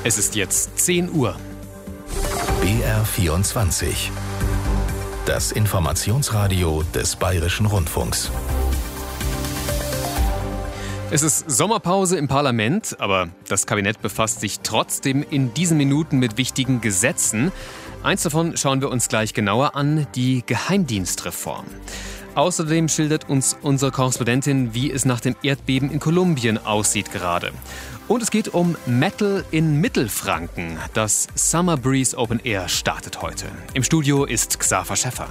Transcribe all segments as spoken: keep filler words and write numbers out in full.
Es ist jetzt zehn Uhr. B R vierundzwanzig. Das Informationsradio des Bayerischen Rundfunks. Es ist Sommerpause im Parlament, aber das Kabinett befasst sich trotzdem in diesen Minuten mit wichtigen Gesetzen. Eins davon schauen wir uns gleich genauer an, die Geheimdienstreform. Außerdem schildert uns unsere Korrespondentin, wie es nach dem Erdbeben in Kolumbien aussieht gerade. Und es geht um Metal in Mittelfranken. Das Summer Breeze Open Air startet heute. Im Studio ist Xaver Schäffer.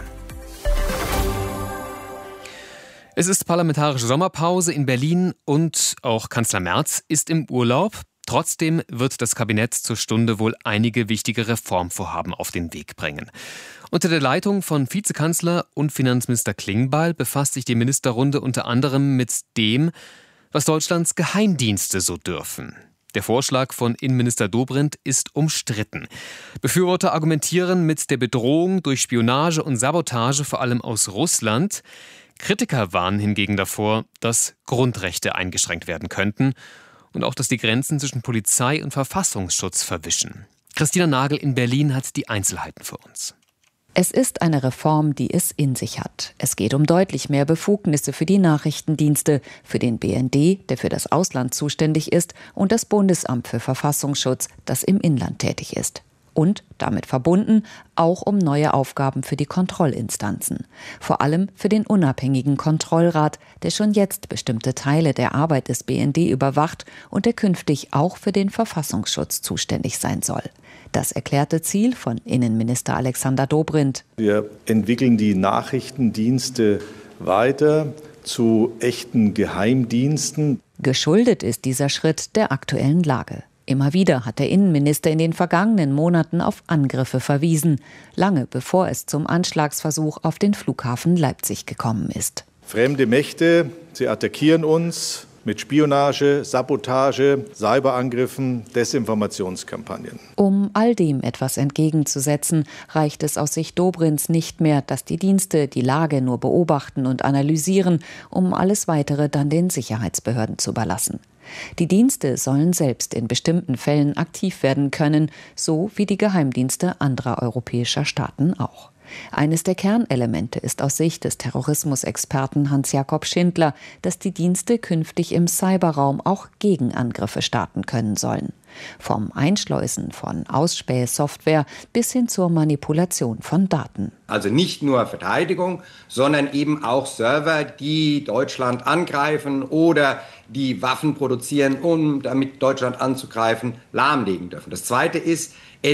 Es ist parlamentarische Sommerpause in Berlin und auch Kanzler Merz ist im Urlaub. Trotzdem wird das Kabinett zur Stunde wohl einige wichtige Reformvorhaben auf den Weg bringen. Unter der Leitung von Vizekanzler und Finanzminister Klingbeil befasst sich die Ministerrunde unter anderem mit dem, was Deutschlands Geheimdienste so dürfen. Der Vorschlag von Innenminister Dobrindt ist umstritten. Befürworter argumentieren mit der Bedrohung durch Spionage und Sabotage vor allem aus Russland. Kritiker warnen hingegen davor, dass Grundrechte eingeschränkt werden könnten und auch, dass die Grenzen zwischen Polizei und Verfassungsschutz verwischen. Christina Nagel in Berlin hat die Einzelheiten für uns. Es ist eine Reform, die es in sich hat. Es geht um deutlich mehr Befugnisse für die Nachrichtendienste, für den B N D, der für das Ausland zuständig ist, und das Bundesamt für Verfassungsschutz, das im Inland tätig ist. Und, damit verbunden, auch um neue Aufgaben für die Kontrollinstanzen. Vor allem für den unabhängigen Kontrollrat, der schon jetzt bestimmte Teile der Arbeit des B N D überwacht und der künftig auch für den Verfassungsschutz zuständig sein soll. Das erklärte Ziel von Innenminister Alexander Dobrindt. Wir entwickeln die Nachrichtendienste weiter zu echten Geheimdiensten. Geschuldet ist dieser Schritt der aktuellen Lage. Immer wieder hat der Innenminister in den vergangenen Monaten auf Angriffe verwiesen, lange bevor es zum Anschlagsversuch auf den Flughafen Leipzig gekommen ist. Fremde Mächte, sie attackieren uns mit Spionage, Sabotage, Cyberangriffen, Desinformationskampagnen. Um all dem etwas entgegenzusetzen, reicht es aus Sicht Dobrindts nicht mehr, dass die Dienste die Lage nur beobachten und analysieren, um alles Weitere dann den Sicherheitsbehörden zu überlassen. Die Dienste sollen selbst in bestimmten Fällen aktiv werden können, so wie die Geheimdienste anderer europäischer Staaten auch. Eines der Kernelemente ist aus Sicht des Terrorismusexperten Hans-Jakob Schindler, dass die Dienste künftig im Cyberraum auch Gegenangriffe starten können sollen. Vom Einschleusen von Ausspähsoftware bis hin zur Manipulation von Daten. Also nicht nur Verteidigung, sondern eben auch Server, die Deutschland angreifen oder die Waffen produzieren, um damit Deutschland anzugreifen, lahmlegen dürfen. Das Zweite ist,